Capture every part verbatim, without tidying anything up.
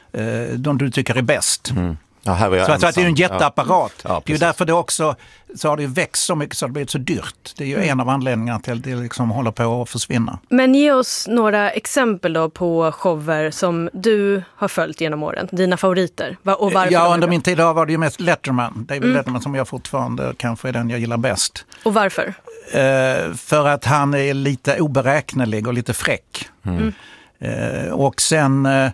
eh, de du tycker är bäst. Mm. Ja, här var jag så att, så att det är en jätteapparat. Ja. Ja, det är ju därför det också så har det växt så mycket så det blivit så dyrt. Det är ju mm. en av anledningarna till att det liksom håller på att försvinna. Men ge oss några exempel då på shower som du har följt genom åren. Dina favoriter. Och varför? Ja, under min tid var det ju mest Letterman. David mm. Letterman som jag fortfarande kanske är den jag gillar bäst. Och varför? Uh, för att han är lite oberäknelig och lite fräck. Mm. Uh, och sen uh,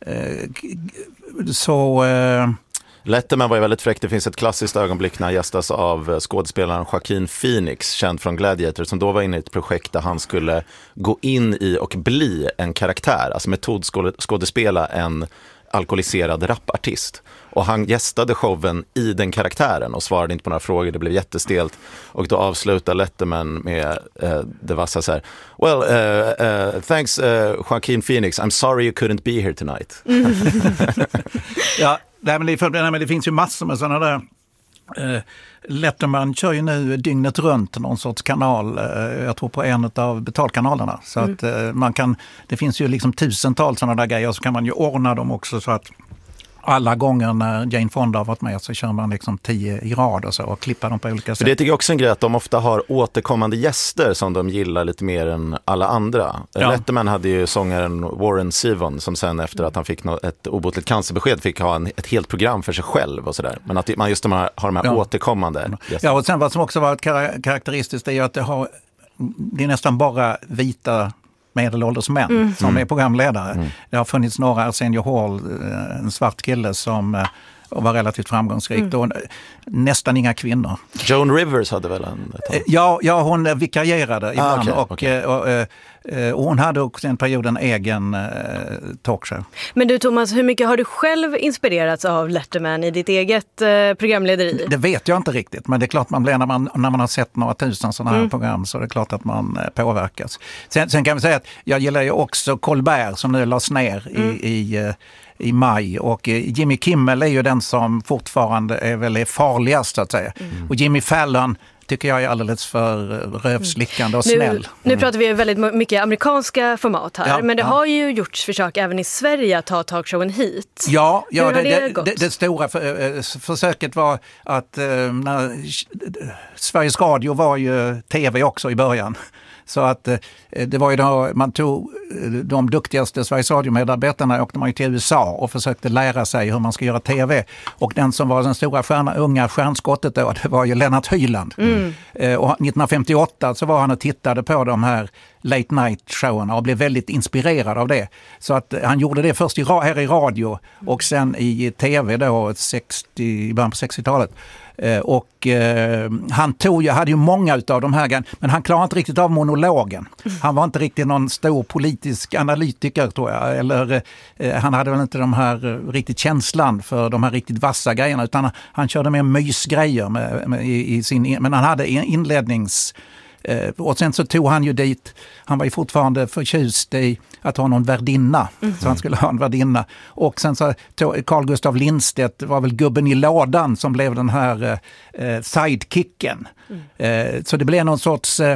så... Uh, Letterman var ju väldigt fräck. Det finns ett klassiskt ögonblick när han gästas av skådespelaren Joaquin Phoenix, känd från Gladiator, som då var inne i ett projekt där han skulle gå in i och bli en karaktär, alltså metodskådespela en alkoholiserad rapartist. Och han gästade showen i den karaktären och svarade inte på några frågor. Det blev jättestelt. Och då avslutade Letterman med uh, det vassa så här: Well, uh, uh, thanks uh, Joaquin Phoenix. I'm sorry you couldn't be here tonight. Mm. Ja, nej, men det, för, nej, men det finns ju massor med sådana där. Uh, Letterman kör ju nu dygnet runt någon sorts kanal, uh, jag tror på en av betalkanalerna. Så mm. att uh, man kan, det finns ju liksom tusentals sådana där grejer, så kan man ju ordna dem också så att alla gånger när Jane Fonda har varit med så kör man liksom tio i rad och så och klippar dem på olika sätt. För det tycker jag också är en grej att de ofta har återkommande gäster som de gillar lite mer än alla andra. Ja. Letterman hade ju sångaren Warren Zevon som sen efter att han fick ett obotligt cancerbesked fick ha en, ett helt program för sig själv och sådär. Men att man just de här, har de här ja. återkommande gäster. Ja, och sen vad som också varit kar- karaktäristiskt är ju att det, har, det är nästan bara vita medelålders män mm. som är programledare. Mm. Det har funnits några, Arsenio Hall, en svart kille som var relativt framgångsrik. Mm. Då, nästan inga kvinnor. Joan Rivers hade väl en... Ja, ja, hon vikarierade ibland. Ah, okay, och, okay. Och, och, och hon hade också en period en egen talkshow. Men du Thomas, hur mycket har du själv inspirerats av Letterman i ditt eget eh, programlederi? Det vet jag inte riktigt, men det är klart man blir när man, när man har sett några tusen sådana här mm. program, så är det klart att man eh, påverkas. Sen, sen kan vi säga att jag gillar ju också Colbert som nu lades ner i, mm. i eh, i maj, och Jimmy Kimmel är ju den som fortfarande är väl är farligast så att säga. Mm. Och Jimmy Fallon tycker jag är alldeles för rövslickande och snäll. Nu, nu pratar vi väldigt mycket amerikanska format här, ja, men det ja. har ju gjorts försök även i Sverige att ta talkshowen hit. Ja, ja Hur det, har det, det, gått? det, det stora för, försöket var att eh, när, Sveriges Radio var ju tv också i början. Så att eh, det var ju då man tog de duktigaste Sveriges Radio-medarbetarna, åkte man ju till U S A och försökte lära sig hur man ska göra tv. Och den som var den stora stjärna, unga stjärnskottet då, det var ju Lennart Hyland. Mm. Eh, och nittonhundrafemtioåtta så var han och tittade på de här late night showerna och blev väldigt inspirerad av det. Så att han gjorde det först i, här i radio och sen i tv då sextio, i början på sextiotalet. Eh, och eh, han tog ju, hade ju många utav de här, men han klarade inte riktigt av monologen. Han var inte riktigt någon stor politisk analytiker tror jag, eller eh, han hade väl inte de här eh, riktigt känslan för de här riktigt vassa grejerna, utan han, han körde mer mysgrejer med, med, i, i sin, men han hade inlednings eh, och sen så tog han ju dit, han var ju fortfarande förtjust i att ha någon värdinna, mm. så han skulle ha en värdinna. Och sen så tog Carl Gustav Lindstedt, var väl gubben i lådan som blev den här eh, sidekicken. Mm. Eh, så det blev någon sorts eh,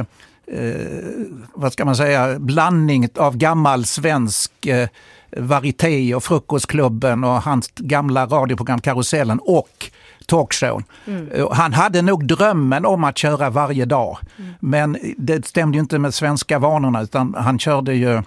vad ska man säga, blandning av gammal svensk eh, varieté och Frukostklubben och hans gamla radioprogram Karusellen och talkshow. Mm. Han hade nog drömmen om att köra varje dag. Mm. Men det stämde ju inte med svenska vanorna, utan han körde ju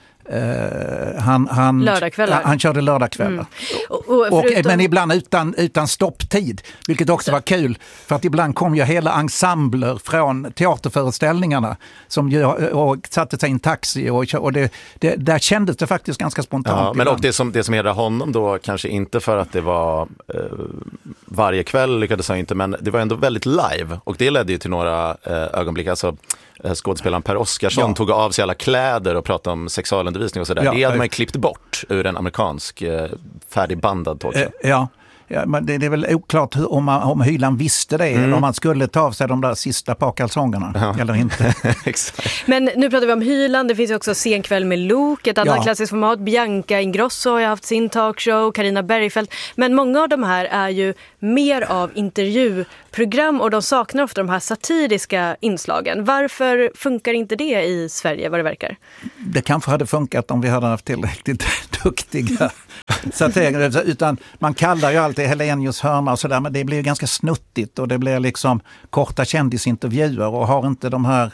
Uh, han, han, lördagkvällar. Han körde lördagkvällar. Mm. Och, och förutom... och, men ibland utan, utan stopptid, vilket också var kul, för att ibland kom ju hela ensembler från teaterföreställningarna som ju, och satte sig i en taxi och, och det, det, där kändes det faktiskt ganska spontant. Ja, men och det som, det som hedrar honom då, kanske inte för att det var eh, varje kväll lyckades han inte, men det var ändå väldigt live, och det ledde ju till några eh, ögonblick, alltså skådespelaren Per Oscarsson ja. tog av sig alla kläder och pratade om sexualundervisning och sådär. Ja, det hade man ju klippt bort ur en amerikansk eh, färdigbandad talkshow. Ja, Ja, men det, det är väl oklart hur, om, man, om Hyland visste det, mm. eller om man skulle ta av sig de där sista par kalsongerna, ja. eller inte. Exakt. Men nu pratar vi om Hyland, det finns ju också Sen kväll med Lok, ett annat ja. klassiskt format. Bianca Ingrosso har haft sin talkshow, Carina Bergfeldt. Men många av de här är ju mer av intervjuprogram och de saknar ofta de här satiriska inslagen. Varför funkar inte det i Sverige, vad det verkar? Det kanske hade funkat om vi hade haft tillräckligt duktiga satiriker. Utan man kallar ju alltid Helenius hörna och sådär, men det blir ganska snuttigt och det blir liksom korta kändisintervjuer och har inte de här...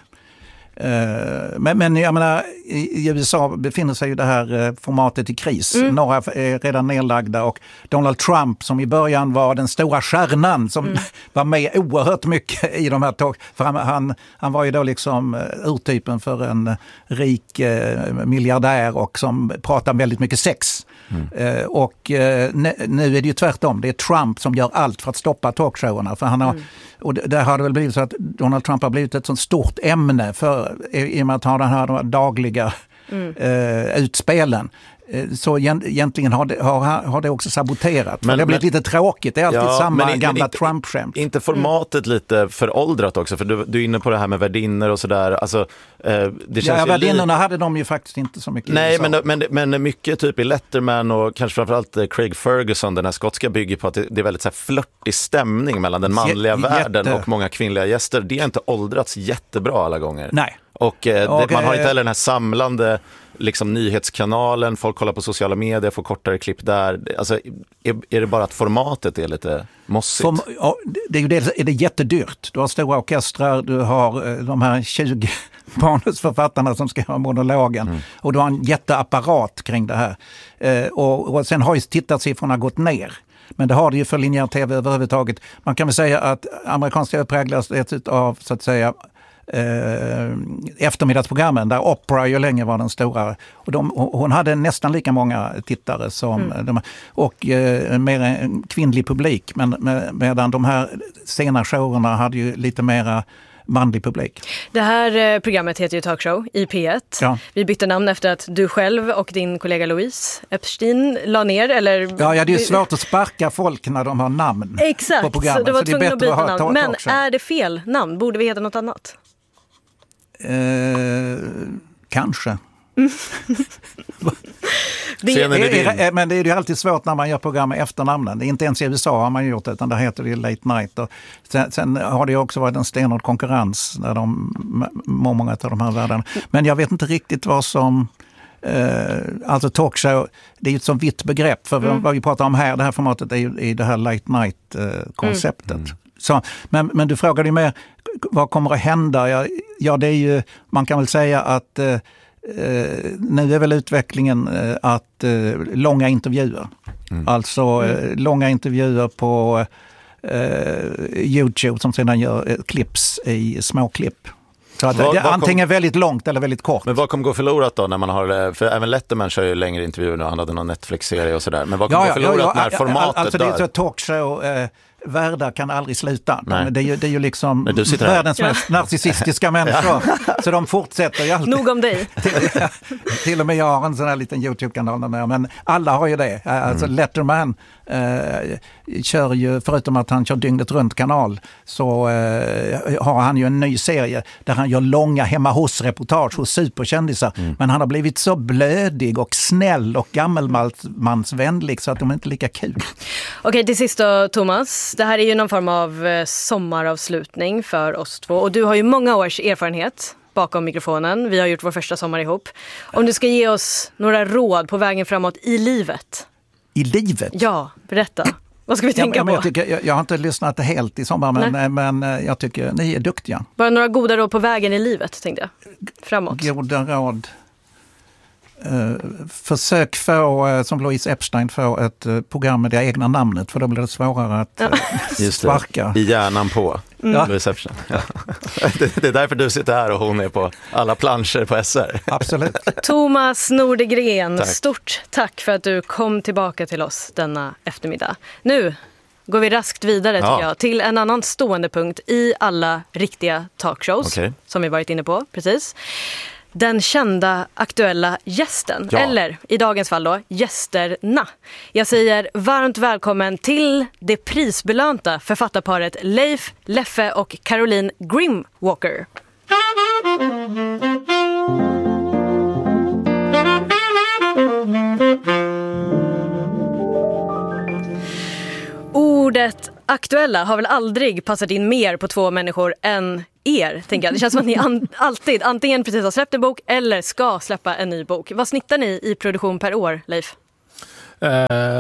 Uh, men, men jag menar, i, i U S A befinner sig ju det här uh, formatet i kris. Mm. Några är redan nedlagda och Donald Trump som i början var den stora stjärnan som mm. var med oerhört mycket i de här tåg. För han, han, han var ju då liksom uh, urtypen för en rik uh, miljardär och som pratar väldigt mycket sex. Mm. Uh, och uh, ne, nu är det ju tvärtom. Det är Trump som gör allt för att stoppa talkshowerna. För han har, mm. Och där har det väl blivit så att Donald Trump har blivit ett sånt stort ämne för, i och med att ha den här de här dagliga mm. uh, utspelen. Så egentligen har det, har, har det också saboterat. Men, det har blivit men, lite tråkigt. Det är alltid ja, samma in, gamla Trump-skämt. Inte formatet mm. lite föråldrat också? För du, du är inne på det här med värdinnor och sådär. Alltså, eh, det känns ja, värdinnorna li- hade de ju faktiskt inte så mycket. Nej, men, men, men mycket typ i Letterman och kanske framförallt Craig Ferguson, den här skotska, bygger på att det, det är väldigt så här flörtig stämning mellan den manliga J- världen jätte. och många kvinnliga gäster. Det har inte åldrats jättebra alla gånger. Nej. Och, eh, och det, man har inte heller den här samlande liksom nyhetskanalen, folk kollar på sociala medier, får kortare klipp där. Alltså, är, är det bara att formatet är lite mossigt? Form, ja, det är ju det, är det jättedyrt. Du har stora orkestrar, du har de här tjugo manusförfattarna som ska ha monologen mm. och du har en jätteapparat kring det här. Eh, och, och sen har ju tittarsiffrorna gått ner. Men det har det ju för linjär tv överhuvudtaget. Man kan väl säga att amerikansk tv präglas av, så att säga, Eh, eftermiddagsprogrammen där Oprah ju länge var den stora och de, hon hade nästan lika många tittare som mm. de, och eh, mer en kvinnlig publik, men med, medan de här sena showerna hade ju lite mera manlig publik. Det här eh, programmet heter ju Talkshow i P ett. Ja. Vi bytte namn efter att du själv och din kollega Louise Epstein la ner. Eller... Ja, ja, det är svårt att sparka folk när de har namn Exakt, på programmet. Så det var så det är bättre att ha namn. Men talkshow. Är det fel namn? Borde vi heta något annat? Eh, kanske. det, är, är, men det är ju alltid svårt när man gör program med efternamnen. Det är inte ens i U S A har man gjort det, utan det heter det Late Night. Och sen, sen har det också varit en stenhård konkurrens när de många av de här världarna. Men jag vet inte riktigt vad som... Eh, alltså talkshow, det är ju ett så vitt begrepp. För mm. vad vi pratar om här, det här formatet är ju är det här Late Night-konceptet. Mm. Så, men, men du frågade ju mer, vad kommer att hända? Ja, ja, det är ju, man kan väl säga att eh, nu är väl utvecklingen eh, att eh, långa intervjuer. Mm. Alltså mm. eh, långa intervjuer på eh, YouTube som sedan gör eh, clips i små klipp. Så att vad, det är vad antingen kom, väldigt långt eller väldigt kort. Men vad kommer gå förlorat då när man har, för även Letterman kör ju längre intervjuer nu, han hade någon Netflix-serie och sådär. Men vad kommer ja, gå förlorat ja, ja, när formatet alltså dör? Det är så talkshow, eh, världar kan aldrig sluta. Men det är ju, det är ju liksom världens här. mest narcissistiska människor. Så de fortsätter ju alltid. Nog om dig. till, till och med jag har en sån här liten YouTube-kanal där, men alla har ju det. Alltså mm. Letterman eh, kör ju, förutom att han kör dygnet runt kanal, så eh, har han ju en ny serie där han gör långa hemma hos-reportage hos superkändisar. Mm. Men han har blivit så blödig och snäll och gammelmansvänlig så att de är inte lika kul. Okej, till sist då, Thomas. Det här är ju någon form av sommaravslutning för oss två. Och du har ju många års erfarenhet bakom mikrofonen. Vi har gjort vår första sommar ihop. Om du ska ge oss några råd på vägen framåt i livet. I livet? Ja, berätta. Vad ska vi tänka ja, på? Jag, tycker, jag, jag har inte lyssnat helt i sommar, men, men jag tycker ni är duktiga. Bara några goda råd på vägen i livet, tänkte jag. Framåt. Goda råd. Uh, försök få, uh, som Louise Epstein, få ett uh, program med det egna namnet, för då blir det svårare att uh, sparka. I hjärnan på mm. Louise Epstein. Ja. det, det är därför du sitter här och hon är på alla planscher på S R. Absolut. Thomas Nordegren, tack. Stort tack för att du kom tillbaka till oss denna eftermiddag. Nu går vi raskt vidare tycker ja. jag, till en annan stående punkt i alla riktiga talkshows okay. som vi varit inne på, precis. den kända aktuella gästen. Ja. Eller i dagens fall då, gästerna. Jag säger varmt välkommen till det prisbelönta författarparet Leif, Leffe och Caroline Grimwalker. Ordet aktuella har väl aldrig passat in mer på två människor än er, tänker jag. Det känns som att ni an- alltid antingen precis har släppt en bok eller ska släppa en ny bok. Vad snittar ni i produktion per år, Leif? Uh,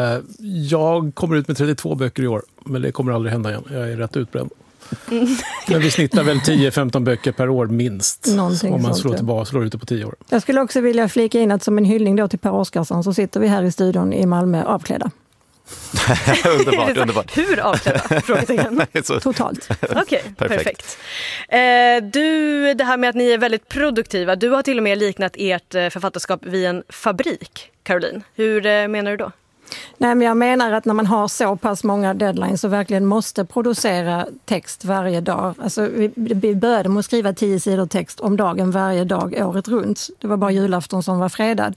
jag kommer ut med trettiotvå böcker i år, men det kommer aldrig hända igen. Jag är rätt utbränd. Mm. Men vi snittar väl tio femton böcker per år minst. Någonting om man slår, tillbaka, slår ut det på tio år. Jag skulle också vilja flika in att som en hyllning då till Per Oscarsson så sitter vi här i studion i Malmö avklädda. underbart, underbart. Hur avklädda? Frågetecken. Totalt. Okej, okay, perfekt. perfekt. Eh, du, det här med att ni är väldigt produktiva. Du har till och med liknat ert författarskap vid en fabrik, Caroline. Hur eh, menar du då? Nej, men jag menar att när man har så pass många deadlines och verkligen måste producera text varje dag. Alltså, vi, vi började med att skriva tio sidor text om dagen varje dag året runt. Det var bara julafton som var fredad.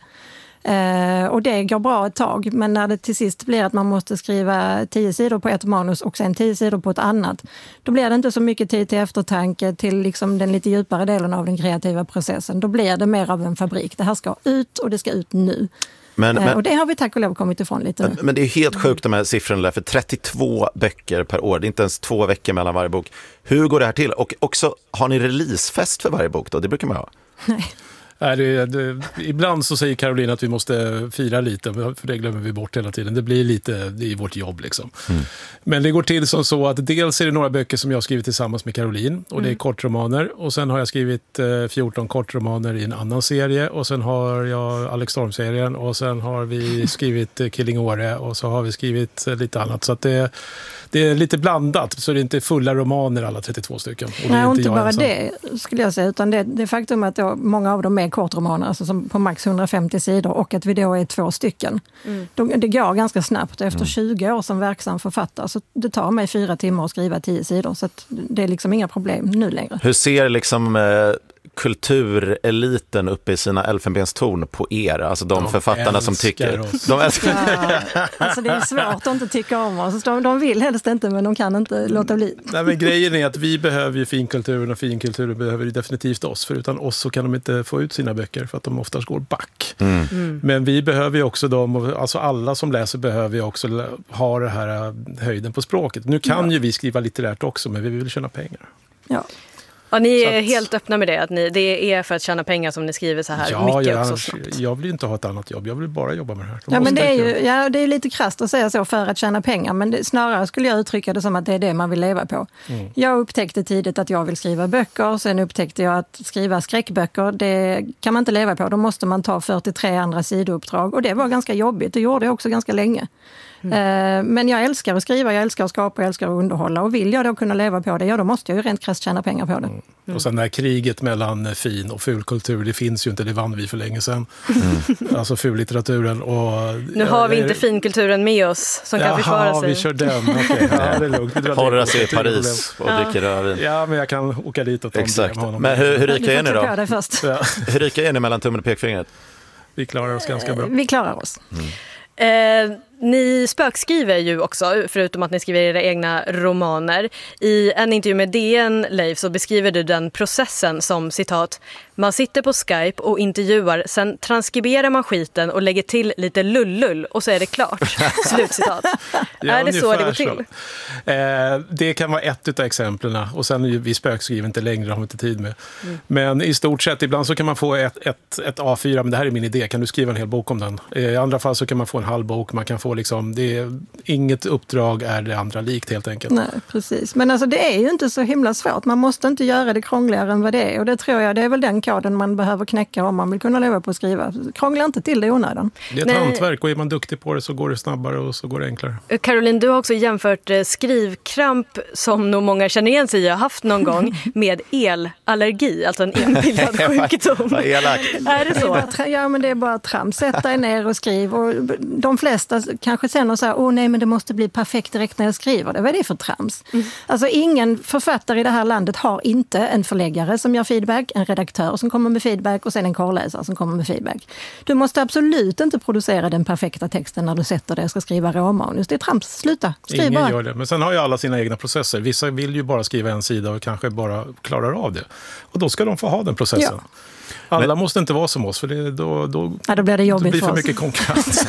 Eh, och det går bra ett tag, men när det till sist blir att man måste skriva tio sidor på ett manus och sen tio sidor på ett annat, då blir det inte så mycket tid till eftertanke till liksom den lite djupare delen av den kreativa processen. Då blir det mer av en fabrik. Det här ska ut och det ska ut nu. Men, eh, men, och det har vi tack och lov kommit ifrån lite. Men, men det är helt sjukt de här siffrorna, för trettiotvå böcker per år, det är inte ens två veckor mellan varje bok. Hur går det här till? Och också, har ni releasefest för varje bok då? Det brukar man ha. Nej. Nej, det, det, ibland så säger Caroline att vi måste fira lite, för det glömmer vi bort hela tiden. Det blir lite, det är vårt jobb liksom. Mm. Men det går till som så att dels är det några böcker som jag har skrivit tillsammans med Caroline, och det är mm. kortromaner. Och sen har jag skrivit eh, fjorton kortromaner i en annan serie, och sen har jag Alex Storm-serien, och sen har vi skrivit eh, Killing Åre, och så har vi skrivit eh, lite annat. Så att det, det är lite blandat, så det är inte fulla romaner alla trettiotvå stycken. Och det är Nej, inte inte bara ensam. det skulle jag säga, utan det, det faktum att då, många av dem är kortromaner, alltså som på max hundrafemtio sidor, och att vi då är två stycken. Mm. De, det går ganska snabbt. Efter mm. tjugo år som verksam författare, så det tar mig fyra timmar att skriva tio sidor, så att det är liksom inga problem nu längre. Hur ser liksom eh, kultureliten uppe i sina elfenbenstorn på er? Alltså de, de författarna som tycker... Oss. De älskar ja, alltså det är svårt att inte tycka om oss. De, de vill helst inte, men de kan inte låta bli. Nej, men grejen är att vi behöver ju finkulturen, och finkulturen behöver ju definitivt oss. För utan oss så kan de inte få ut sina böcker, för att de oftast går back. Mm. Mm. Men vi behöver ju också dem, alltså alla som läser behöver ju också ha det här höjden på språket. Nu kan ja. ju vi skriva litterärt också, men vi vill tjäna pengar. Ja. Ja, ni är att, helt öppna med det, att ni, det är för att tjäna pengar som ni skriver så här ja, mycket jag, också snabbt. Jag vill inte ha ett annat jobb, jag vill bara jobba med det här. De ja, men det är ju ja, det är lite krasst att säga så, för att tjäna pengar, men det, snarare skulle jag uttrycka det som att det är det man vill leva på. Mm. Jag upptäckte tidigt att jag vill skriva böcker, sen upptäckte jag att skriva skräckböcker, det kan man inte leva på, då måste man ta fyrtiotre andra sidouppdrag, och det var ganska jobbigt, det gjorde jag också ganska länge. Mm. Men jag älskar att skriva, jag älskar att skapa, jag älskar att underhålla, och vill jag då kunna leva på det, ja då måste jag ju rent krasst tjäna pengar på det. Mm. Mm. Och sen det här kriget mellan fin och fulkultur, det finns ju inte, det vann vi för länge sedan. Mm. Alltså fullitteraturen. Och, nu har vi inte finkulturen med oss som kan försvara sig. Ja, vi kör den. Okay. Ja, det är lugnt. Håller sig i Paris och ja. dricker rödvin. Ja, men jag kan åka dit och ta Exakt. med honom. Men hur, hur rika är ni då? Ja. Hur rika är ni mellan tummen och pekfingret? Vi klarar oss ganska bra. Vi klarar oss. Mm. Eh, ni spökskriver ju också, förutom att ni skriver era egna romaner. I en intervju med D N, Leif, så beskriver du den processen som, citat, man sitter på Skype och intervjuar, sen transkriberar man skiten och lägger till lite lullull och så är det klart. Slutcitat. Ja, är det så det går till? Eh, det kan vara ett av exemplen, och sen vi spökskriver inte längre, har vi inte tid med. Mm. Men i stort sett, ibland så kan man få ett, ett, ett A fyra, men det här är min idé, kan du skriva en hel bok om den? Eh, I andra fall så kan man få en halv bok, man kan få liksom, det är, inget uppdrag är det andra likt helt enkelt. Nej, precis. Men alltså det är ju inte så himla svårt, man måste inte göra det krångligare än vad det är, och det tror jag, det är väl den koden man behöver knäcka om man vill kunna leva på att skriva. Krångla inte till det i onödan. Det är ett Nej. hantverk, och är man duktig på det så går det snabbare och så går det enklare. Caroline, du har också jämfört skrivkramp, som nog många känner igen sig har haft någon gång, med elallergi, alltså en enbildad sjukdom. Är det så? Det är ja, men det är bara trams. Sätt dig ner och skriv. Och de flesta kanske sen och säger, åh nej, men det måste bli perfekt direkt när jag skriver det. Vad är det för trams? Mm. Alltså ingen författare i det här landet har inte en förläggare som gör feedback, en redaktör redaktör som kommer med feedback och sen en korrläsare som kommer med feedback. Du måste absolut inte producera den perfekta texten när du sätter dig och ska skriva råmanus. Det är trams, sluta, skriv Ingen bara. gör det, men sen har ju alla sina egna processer. Vissa vill ju bara skriva en sida och kanske bara klarar av det. Och då ska de få ha den processen. Ja. Alla men, måste inte vara som oss, för det, då, då, ja, då blir det jobbigt det blir för för mycket konkurrens.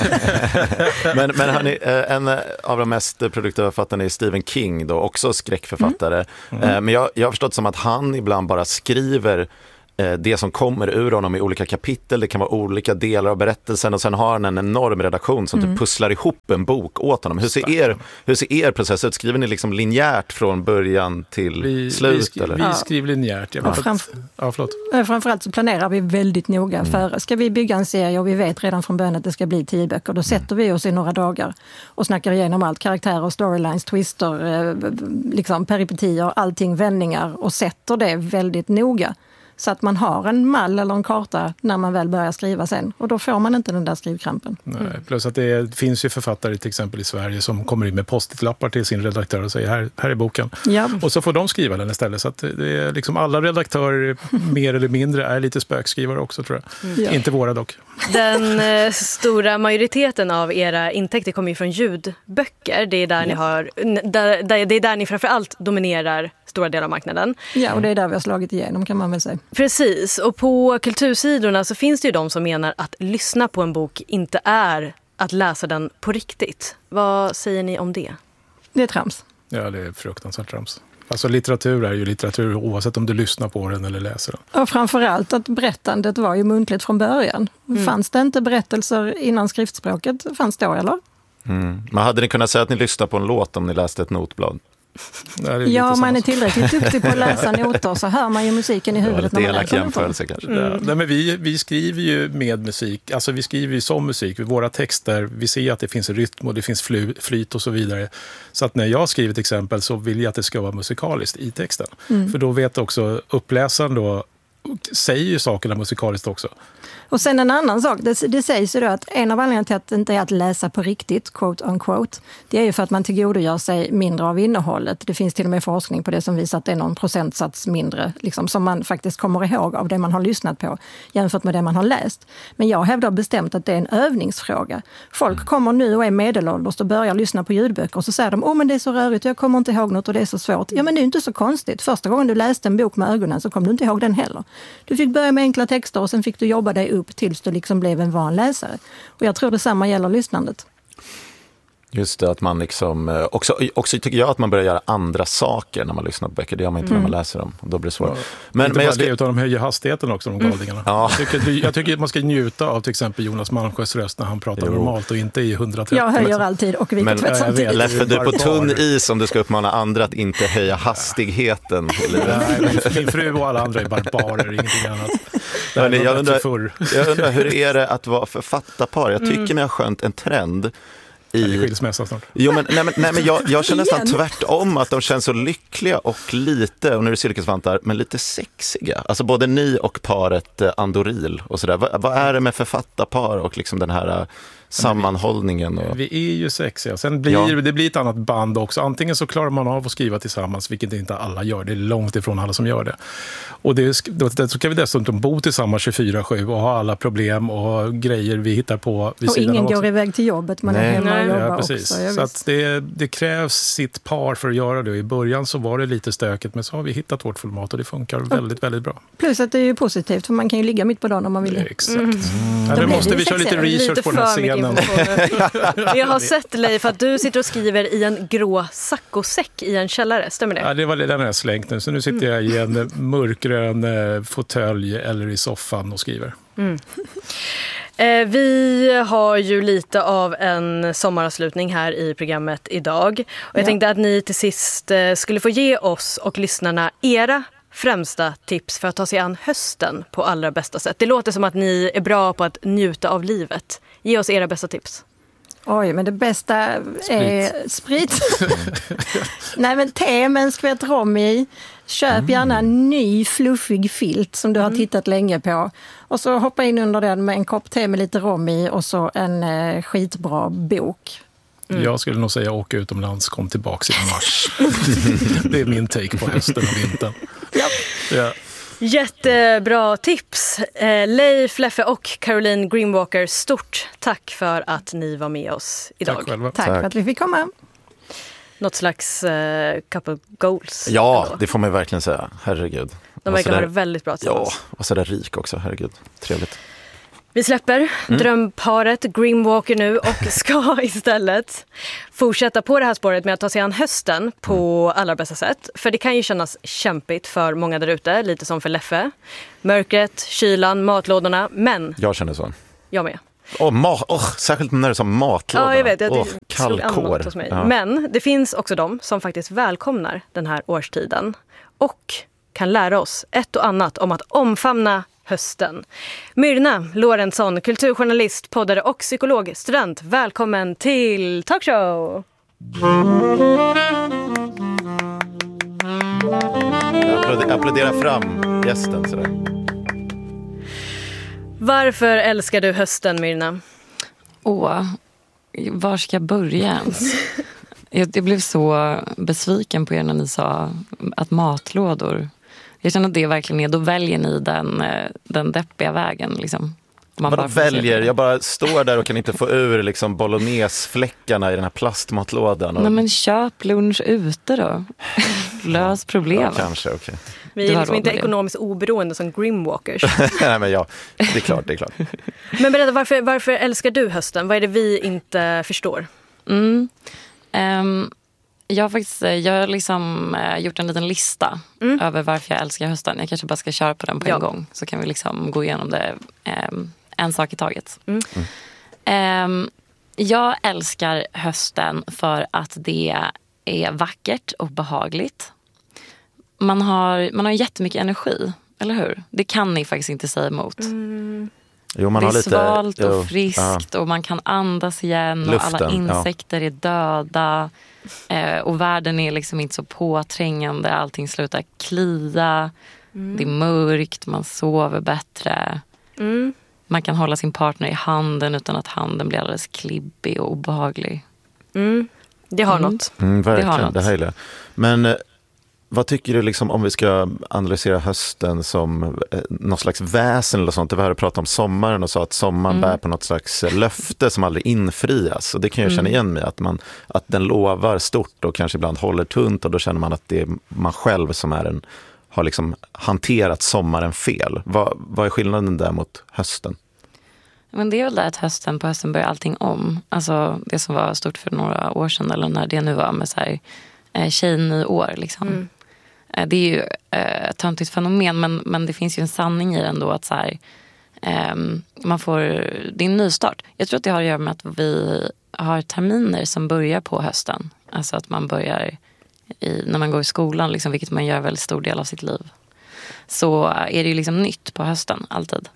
men, men hörni, en av de mest produktiva författarna är Stephen King, då, också skräckförfattare. Mm. Mm. Men jag, jag har förstått som att han ibland bara skriver det som kommer ur honom i olika kapitel. Det kan vara olika delar av berättelsen och sen har han en enorm redaktion som mm. typ pusslar ihop en bok åt honom. Hur ser er, hur ser er process ut? Skriver ni liksom linjärt från början till vi, slut? Vi, skri, eller? vi skriver linjärt. Jag ja, vet framf- ja, förlåt. Framförallt så planerar vi väldigt noga. Mm. För ska vi bygga en serie och vi vet redan från början att det ska bli tio böcker, då sätter vi oss i några dagar och snackar igenom allt. Karaktärer, storylines, twister, liksom peripetier, allting, vändningar och sätter det väldigt noga. Så att man har en mall eller en karta när man väl börjar skriva sen. Och då får man inte den där skrivkrampen. Nej, plus att det finns ju författare till exempel i Sverige som kommer in med post-it-lappar till sin redaktör och säger här, här är boken. Ja. Och så får de skriva den istället. Så att det är liksom alla redaktörer mer eller mindre är lite spökskrivare också, tror jag. Mm. Ja. Inte våra dock. Den eh, stora majoriteten av era intäkter kommer ju från ljudböcker. Det är där, ja. ni, har, där, där, det är där ni framförallt dominerar stora delar av marknaden. Ja, och det är där vi har slagit igenom, kan man väl säga. Precis, och på kultursidorna så finns det ju de som menar att lyssna på en bok inte är att läsa den på riktigt. Vad säger ni om det? Det är trams. Ja, det är fruktansvärt trams. Alltså litteratur är ju litteratur oavsett om du lyssnar på den eller läser den. Och framförallt att berättandet var ju muntligt från början. Mm. Fanns det inte berättelser innan skriftspråket? Fanns det, eller? Mm. Men hade ni kunnat säga att ni lyssnade på en låt om ni läste ett notblad? Nej, ja, om man är tillräckligt duktig på att läsa noter så hör man ju musiken i huvudet när man läser jämförelse kanske. Mm. Ja, nej, men vi, vi skriver ju med musik, alltså vi skriver ju som musik. Våra texter, vi ser att det finns rytm och det finns fly, flyt och så vidare. Så att när jag skriver till exempel så vill jag att det ska vara musikaliskt i texten. Mm. För då vet också uppläsaren då, säger ju sakerna musikaliskt också. Och sen en annan sak, det, det sägs ju då att en av anledningarna till att det inte är att läsa på riktigt, quote unquote, det är ju för att man tillgodogör sig mindre av innehållet. Det finns till och med forskning på det som visar att det är någon procentsats mindre, liksom, som man faktiskt kommer ihåg av det man har lyssnat på jämfört med det man har läst. Men jag hävdar bestämt att det är en övningsfråga. Folk kommer nu och är medelålders och börjar lyssna på ljudböcker och så säger de, åh men det är så rörigt, jag kommer inte ihåg något och det är så svårt. Ja men det är inte så konstigt. Första gången du läste en bok med ögonen så kom du inte ihåg den heller. Du fick börja med enkla texter och sen fick du jobba dig upp tills du liksom blev en van läsare. Och jag tror detsamma gäller lyssnandet. Just det, att man liksom, också, också tycker jag att man börjar göra andra saker när man lyssnar på böcker. Det gör man inte mm. när man läser dem. Och då blir det svårt. Ja, men, inte men bara jag ska... det, utan de höjer hastigheten också, de galningarna. Mm. Ja. Jag, tycker, jag tycker att man ska njuta av till exempel Jonas Malmsjös röst när han pratar jo. normalt och inte i hundratrettio. Jag höjer alltid och vilket tvätt samtidigt. Leffe, du är på tunn is om du ska uppmana andra att inte höja hastigheten. Nej, min, min fru och alla andra är barbarer, ingenting annat. Hörrni, jag, undrar, jag undrar, hur är det att vara författarpar? Jag tycker mm. mig ha skönt en trend i... skilsmässa snart. Jo, men, nej, men, nej, men jag, jag känner nästan tvärtom att de känns så lyckliga och lite, och nu är det cirkusvantar, men lite sexiga. Alltså både ni och paret Andoril och sådär. Vad, vad är det med författarpar och liksom den här sammanhållningen? Och... Vi är ju sexiga. Sen blir ja. det blir ett annat band också. Antingen så klarar man av att skriva tillsammans, vilket inte alla gör. Det är långt ifrån alla som gör det. Och det, då, så kan vi dessutom bo tillsammans tjugofyra sju och ha alla problem och grejer vi hittar på vid och sidan ingen av går iväg till jobbet, man Nej. är hemma och jobbar ja, precis. också. Så att det, det krävs sitt par för att göra det. I början så var det lite stökigt, men så har vi hittat vårt format och det funkar och väldigt, väldigt bra. Plus att det är ju positivt, för man kan ju ligga mitt på dagen om man vill. Exakt. Mm. Ja, nu måste vi köra lite research lite på den här scenen. Jag har sett, Leif, att du sitter och skriver i en grå saccosäck i en källare, stämmer det? Ja, det var den jag slängt nu. Så nu sitter jag i en mörkgrön fåtölj eller i soffan och skriver. Mm. Eh, vi har ju lite av en sommaravslutning här i programmet idag. Och jag ja. tänkte att ni till sist eh, skulle få ge oss och lyssnarna era främsta tips för att ta sig an hösten på allra bästa sätt. Det låter som att ni är bra på att njuta av livet. Ge oss era bästa tips. Oj, men det bästa är sprit. Nej, men te med en skvätt rom i. Köp mm. gärna en ny fluffig filt som du har tittat länge på. Och så hoppa in under den med en kopp te med lite rom i och så en eh, skitbra bok. Mm. Jag skulle nog säga åka utomlands, kom tillbaka i mars. Det är min take på hösten och vintern. Ja. Ja. Jättebra tips. Eh, Leif, Leffe och Caroline Greenwalker, stort tack för att ni var med oss idag. Tack själva. Tack, Tack. för att vi fick komma. Något slags eh, couple goals. Ja, ändå. det får man verkligen säga. Herregud. De verkar ha det väldigt bra Ja, tillsammans. och så där rik också. Herregud. Trevligt. Vi släpper Mm. drömparet Greenwalker nu och ska istället fortsätta på det här spåret med att ta sig an hösten på allra bästa sätt. För det kan ju kännas kämpigt för många där ute, lite som för Leffe. Mörkret, kylan, matlådorna, men Jag känner så. jag med. Åh, ma- oh, särskilt när det är som matlåda. Ja, jag vet. Jag Åh, slog an kallkår. något hos mig. Ja. Men det finns också de som faktiskt välkomnar den här årstiden och kan lära oss ett och annat om att omfamna hösten. Myrna Lorentzon, kulturjournalist, poddare och psykologstudent. Välkommen till Talkshow! Applådera, applådera fram gästen sådär. Varför älskar du hösten, Myrna? Åh, var ska jag börja ens? jag, jag blev så besviken på er när ni sa att matlådor. Jag känner att det verkligen är, då väljer ni den, den deppiga vägen liksom. Man Vadå bara får väljer? se. Jag bara står där och kan inte få ur liksom bolognese-fläckarna i den här plastmatlådan. Och... Nej, men köp lunch ute då. Lös problemet. Ja, kanske, okej. Vi Du är har liksom råd inte med det. ekonomiskt oberoende som Greenwalkers. Nej, men ja, det är klart, det är klart. Men berätta, varför, varför älskar du hösten? Vad är det vi inte förstår? Mm. Um, jag har faktiskt jag har liksom, uh, gjort en liten lista Mm. över varför jag älskar hösten. Jag kanske bara ska köra på den på Ja. en gång. Så kan vi liksom gå igenom det um, en sak i taget. Mm. Um, jag älskar hösten för att det är vackert och behagligt. Man har, man har jättemycket energi, eller hur? Det kan ni faktiskt inte säga emot. Mm. Jo, man det är har lite, svalt och jo, friskt ja. och man kan andas igen Luften, och alla insekter är döda. Eh, och världen är liksom inte så påträngande. Allting slutar klia. Mm. Det är mörkt, man sover bättre. Mm. Man kan hålla sin partner i handen utan att handen blir alldeles klibbig och obehaglig. Mm. Det har Mm. något. Mm, verkligen, Det det, har något. det här gillar jag. Men eh, vad tycker du liksom, om vi ska analysera hösten som eh, något slags väsen eller sånt? Det var här att prata om sommaren och sa att sommaren Mm. bär på något slags eh, löfte som aldrig infrias. Och det kan jag känna Mm. igen mig, att, man, att den lovar stort och kanske ibland håller tunt, och då känner man att det är man själv som är en, har liksom hanterat sommaren fel. Vad, vad är skillnaden där mot hösten? Men det är väl det att hösten, på hösten börjar allting om. Alltså det som var stort för några år sedan, eller när det nu var med så här, eh, tjejnyår liksom. Mm. Eh, det är ju eh, ett töntigt fenomen, men, men det finns ju en sanning i det ändå, att så här, eh, man får, det är en nystart. Jag tror att det har att göra med att vi har terminer som börjar på hösten. Alltså att man börjar i, när man går i skolan, liksom, vilket man gör väldigt stor del av sitt liv. Så är det ju liksom nytt på hösten, alltid.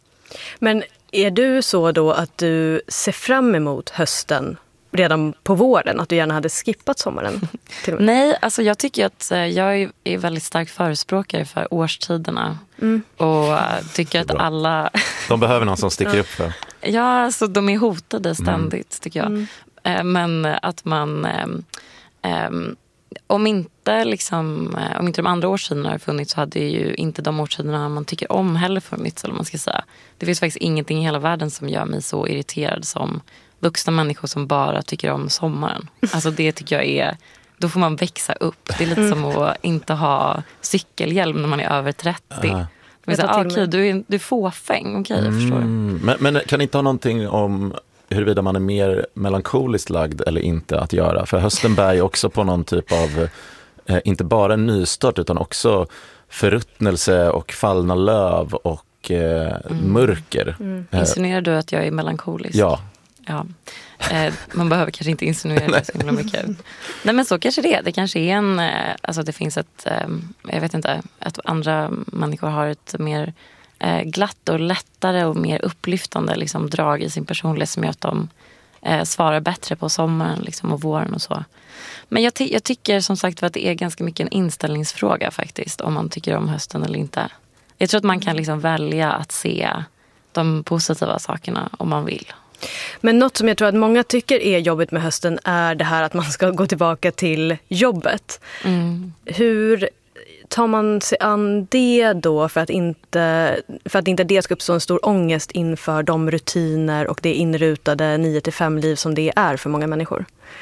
Men är du så då att du ser fram emot hösten redan på våren? Att du gärna hade skippat sommaren? Till och med? Nej, alltså jag tycker att eh, jag är, är väldigt stark förespråkare för årstiderna. Mm. Och eh, tycker att bra. alla... De behöver någon som sticker upp för. Ja, alltså de är hotade ständigt, tycker jag. Mm. Eh, men att man... ehm, ehm, om inte liksom, eh, om inte de andra årstiderna har funnits, så hade ju inte de årstiderna man tycker om heller funnits, eller man ska säga. Det finns faktiskt ingenting i hela världen som gör mig så irriterad som vuxna människor som bara tycker om sommaren. Alltså det tycker jag är, då får man växa upp. Det är lite som att inte ha cykelhjälm när man är över trettio. Ah. Det är så, Jag tar ah, till okej, mig. du är, du är fåfäng, okej, jag förstår. Mm. Men, men kan inte ha någonting om huruvida man är mer melankoliskt lagd eller inte att göra? För hösten bär ju också på någon typ av, eh, inte bara en nystart, utan också förruttnelse och fallna löv och eh, Mm. mörker. Mm. Eh, Insinuerar du att jag är melankolisk? ja. Ja. Eh, man behöver kanske inte insinuera det så himla mycket. Nej, men så kanske det är. Det kanske är en, eh, alltså det finns ett, eh, jag vet inte, att andra människor har ett mer eh, glatt och lättare och mer upplyftande liksom, drag i sin personlighet som gör att de eh, svarar bättre på sommaren liksom, och våren och så. Men jag, ty- jag tycker som sagt att det är ganska mycket en inställningsfråga faktiskt, om man tycker om hösten eller inte. Jag tror att man kan liksom välja att se de positiva sakerna om man vill. Men något som jag tror att många tycker är jobbigt med hösten är det här att man ska gå tillbaka till jobbet. Mm. Hur tar man sig an det då för att inte, för att inte det ska uppstå en stor ångest inför de rutiner och det inrutade nio till fem liv som det är för många människor?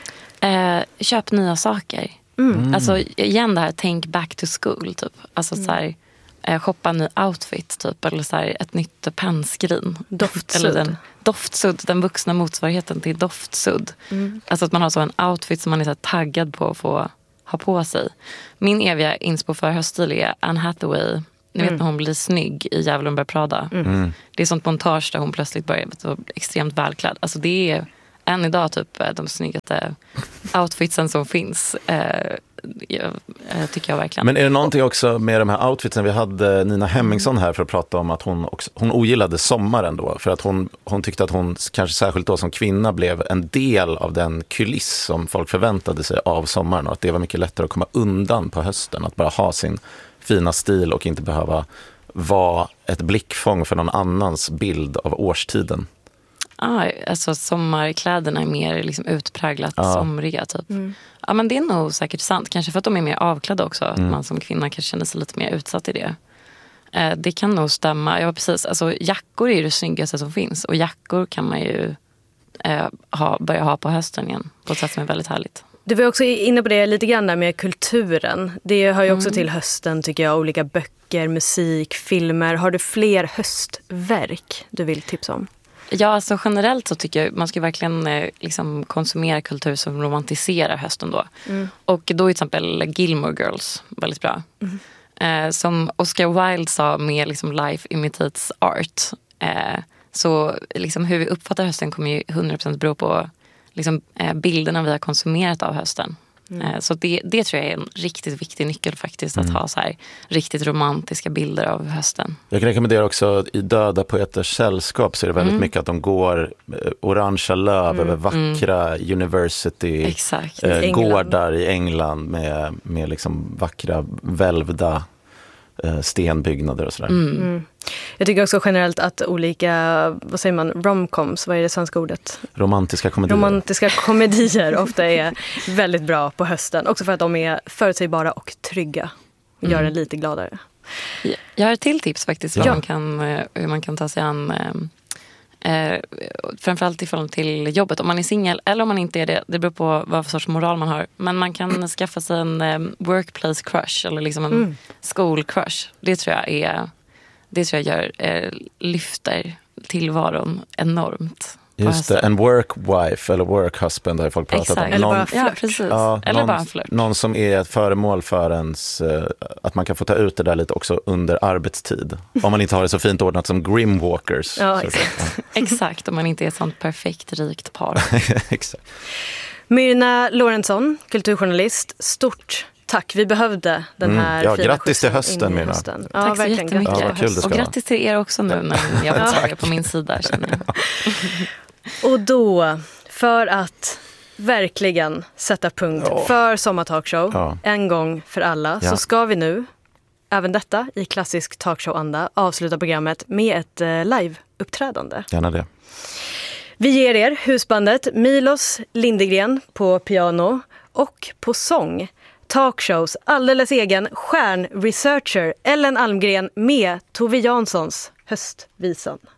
Eh, köp nya saker. Mm. Alltså igen det här, tänk back to school typ. Alltså Mm. så här, eh, shoppa en ny outfit typ. Eller så här, ett nytt pennskrin. Doftsudd. Eller den, doftsudd, den vuxna motsvarigheten till doftsudd. Mm. Alltså att man har så en outfit som man är så här taggad på att få ha på sig. Min eviga inspo för höststil är Anne Hathaway. Ni vet Mm. när hon blir snygg i Djävulen bär Prada. Mm. Det är sånt montage där hon plötsligt börjar vara extremt välklädd. Alltså det är än idag typ de snyggaste outfitsen som finns. Eh, jag, eh, tycker jag verkligen. Men är det någonting också med de här outfitsen? Vi hade Nina Hemmingsson här för att prata om att hon, också, hon ogillade sommaren då. För att hon, hon tyckte att hon, kanske särskilt då som kvinna, blev en del av den kuliss som folk förväntade sig av sommaren. Och att det var mycket lättare att komma undan på hösten. Att bara ha sin fina stil och inte behöva vara ett blickfång för någon annans bild av årstiden. Ah, alltså sommarkläderna är mer liksom utpräglat Ja. somriga typ. Mm. Ja men det är nog säkert sant. Kanske för att de är mer avklädda också. Att Mm. man som kvinna kanske känner sig lite mer utsatt i det. Eh, det kan nog stämma. Ja precis. Alltså jackor är ju det snyggaste som finns. Och jackor kan man ju eh, ha, börja ha på hösten igen. På ett sätt som är väldigt härligt. Du var också inne på det lite grann där med kulturen. Det hör ju också Mm. till hösten tycker jag. Olika böcker, musik, filmer. Har du fler höstverk du vill tipsa om? Ja, alltså generellt så tycker jag man ska verkligen eh, liksom konsumera kultur som romantiserar hösten då. Mm. Och då är till exempel Gilmore Girls väldigt bra. Mm. Eh, som Oscar Wilde sa med liksom life imitates art. Eh, så liksom hur vi uppfattar hösten kommer ju hundra procent bero på liksom, eh, bilderna vi har konsumerat av hösten. Mm. Eh, så det, det tror jag är en riktigt viktig nyckel faktiskt. Att Mm. ha så här riktigt romantiska bilder av hösten. Jag kan rekommendera också i Döda poeters sällskap så är det väldigt Mm. mycket att de går eh, orangea löv Mm. över vackra university Exakt. eh, England. gårdar i England med, med liksom vackra välvda eh, stenbyggnader och sådär. Mm. Mm. Jag tycker också generellt att olika, vad säger man, romcoms, vad är det svenska ordet? Romantiska komedier. Romantiska komedier ofta är väldigt bra på hösten. Också för att de är förutsägbara och trygga. Och gör Mm. en lite gladare. Jag har ett till tips faktiskt. Hur, Ja. man, kan, eh, hur man kan ta sig an. Eh, eh, framförallt i förhållande till jobbet. Om man är singel eller om man inte är det. Det beror på vad för sorts moral man har. Men man kan skaffa sig en eh, workplace crush. Eller liksom en Mm. school crush. Det tror jag är... Det tror jag gör, eh, lyfter tillvaron enormt. på Just hösten. det, en work wife eller work husband har ju folk pratat Exakt. om. Eller Någon, bara Ja, flört. precis. ja, Eller någon, bara en flört. någon som är ett föremål för ens, eh, att man kan få ta ut det där lite också under arbetstid. Om man inte har det så fint ordnat som Grimwalkers. Ja, Så- exakt. Exakt, om man inte är ett sånt perfekt rikt par. Exakt. Myrna Lorentzon, kulturjournalist. Stort tack. Vi behövde den Mm. här Ja, fina grattis till skjutsen hösten, in i Myrna. hösten. Tack så verkligen. jättemycket. Grattis Ja, vad kul det ska och vara. grattis till er också nu när jag var tillbaka på min sida, känner jag. Och då, för att verkligen sätta punkt Ja. för Sommartalkshow Ja. en gång för alla, Ja. så ska vi nu, även detta i klassisk talkshow-anda, avsluta programmet med ett eh, live-uppträdande. Gärna det. Vi ger er husbandet Milos Lindegren på piano och på sång. Talkshows alldeles egen stjärnresearcher Ellen Almgren med Tove Janssons Höstvisan.